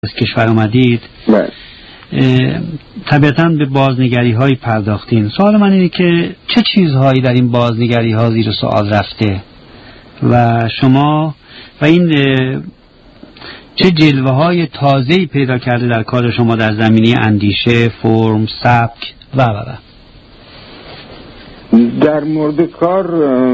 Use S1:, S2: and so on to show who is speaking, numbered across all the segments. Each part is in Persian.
S1: از کشور اومدید
S2: بله.
S1: طبیعتاً به بازنگری هایی پرداختین. سوال من اینه که چه چیزهایی در این بازنگری ها زیر سوال رفته و شما و این چه جلوه های تازه‌ای پیدا کرده در کار شما در زمینه اندیشه، فرم، سبک و
S2: در مورد کار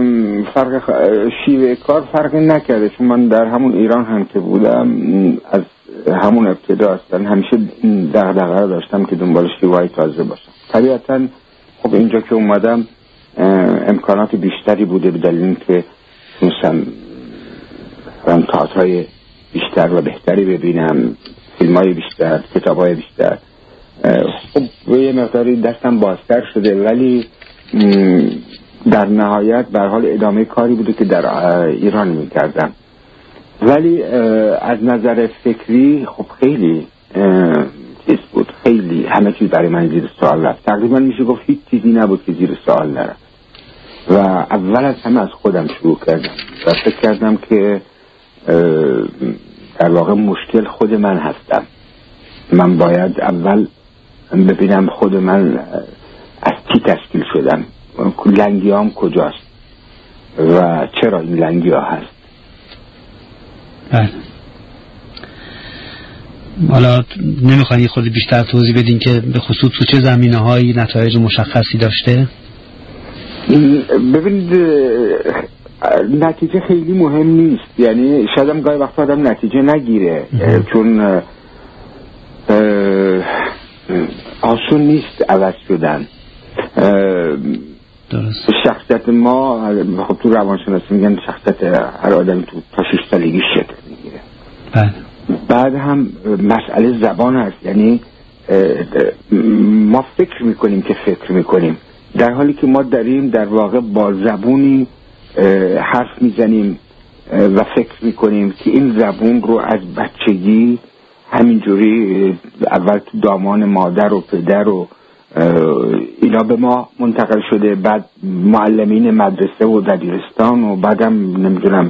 S2: شیوه کار فرقی نکرده، چون من در همون ایران هم که بودم از همون ابتدا هستن همیشه دغدغه رو داشتم که دنبال شیوه‌های تازه باشم. طبیعتاً خب اینجا که اومدم امکانات بیشتری بوده به دلیل اینکه تونستم تئاترهای بیشتر و بهتری ببینم، فیلم‌های بیشتر، کتاب‌های بیشتر. خب یه مقداری دستم بازتر شده، ولی در نهایت به هر حال ادامه کاری بوده که در ایران می‌کردم. ولی از نظر فکری خب خیلی چیز بود، خیلی همه چیز برای من زیر سوال رفت. تقریبا میشه گفت هیچ چیزی نبود که زیر سوال نرفت و اول از همه از خودم شروع کردم و فکر کردم که در واقع مشکل خود من هستم. من باید اول ببینم خود من از چی تشکیل شدم، لنگیام کجاست و چرا این لنگی ها هست.
S1: بله. حالا نمیخواین خود بیشتر توضیح بدین که به خصوص تو چه زمینه‌هایی نتایج مشخصی داشته؟
S2: ببینید نتیجه خیلی مهم نیست، یعنی شاید هم گاهی وقتا آدم نتیجه نگیره چون آسون نیست عوض شدن.
S1: درست.
S2: شخصیت ما خب تو روانشناسی میگن شخصیت هر آدم تو تا 6 سالگی شکل میگیره.
S1: بله.
S2: بعد هم مسئله زبان هست، یعنی ما فکر میکنیم که فکر میکنیم در حالی که ما داریم در واقع با زبونی حرف میزنیم و فکر میکنیم که این زبون رو از بچگی همینجوری اول تو دامان مادر و پدر و اینا به ما منتقل شده، بعد معلمین مدرسه و دبیرستان و بعدم نمیدونم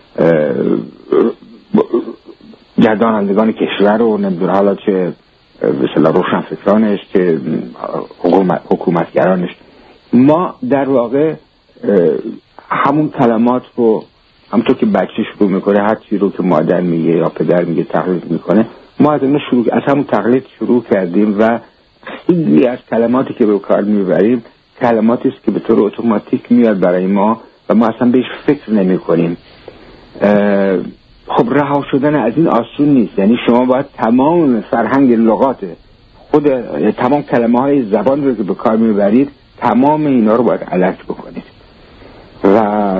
S2: گردانندگان کشور و نمیدونم حالا چه مثلا روشنفکرانش که حکومتگرانش. ما در واقع همون کلمات رو همونطور که بچه شروع میکنه هر چی رو که مادر میگه یا پدر میگه تقلید میکنه، ما از همون تقلید شروع کردیم و خیلی از کلماتی که به کار میبریم کلماتی است که به طور اتوماتیک میاد برای ما و ما اصلا بهش فکر نمی کنیم. خب رها شدن از این آسون نیست، یعنی شما باید تمام فرهنگ لغات خود تمام کلمه های زبان رو که به کار میبرید تمام اینا رو باید علت بکنید و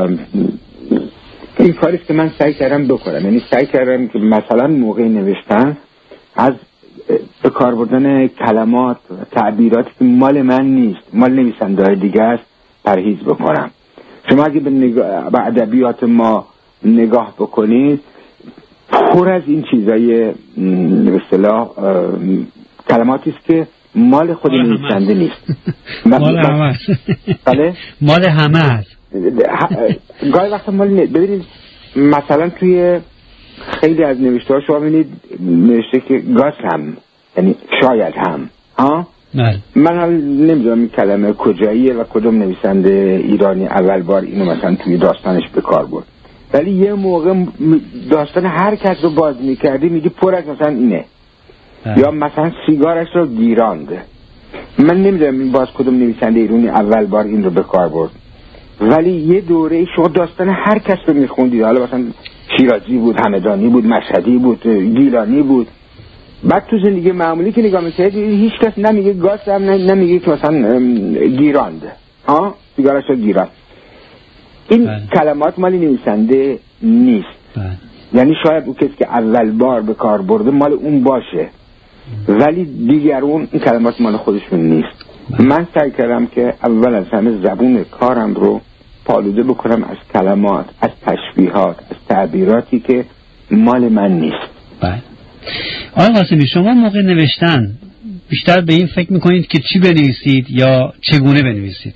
S2: این کاریست که من سعی کردم بکنم. یعنی سعی کردم که مثلا موقع نوشتن از به کار بردن کلمات و تعبیراتی که مال من نیست، مال نویسنده های دیگه است پرهیز بکنم. شما اگه به ادبیات ما نگاه بکنید پر از این چیزای به اصطلاح کلماتی است که مال خود نویسنده نیست.
S1: مال همه است.
S2: بله؟
S1: مال همه است.
S2: گاهی وقتا ببینید مثلا توی خیلی از نوشته ها شما ببینید نوشته که گاز هم، یعنی شاید هم من نمیدونم این کلمه کجاییه و کدوم نویسنده ایرانی اول بار اینو مثلا توی داستانش به کار برد، ولی یه موقع داستان هر کس رو باز میکردی میگی پر از مثلا اینه یا مثلا سیگارش رو گیراند. من نمیدونم این باز کدوم نویسنده ایرانی اول بار این رو به کار برد، ولی یه دوره شما داستان هر کس رو میخوندید، حالا مثلا شیرازی بود، همدانی بود، مشهدی بود، گیلانی بود، بعد تو زندگی معمولی که نگاه میکنید هیچ کس نمیگه گاز هم نمیگه که مثلا گیراند سیگارش رو گیراند. این کلمات مال نویسنده نیست. یعنی شاید اون کسی که اول بار به کار برده مال اون باشه ولی دیگرون این کلمات مال خودشون نیست. من سعی کردم که اول از همه زبون کارم رو پالوده بکنم از کلمات، از تشبیهات، از تعبیراتی که مال من نیست.
S1: بله. آقای قاسمی شما موقع نوشتن بیشتر به این فکر میکنید که چی بنویسید یا چگونه بنویسید؟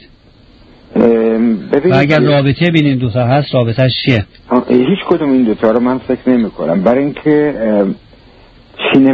S1: و اگر رابطه بین این دوتا هست رابطهش چیه؟
S2: هیچ کدوم این دوتا رو من فکر نمی کنم، برای اینکه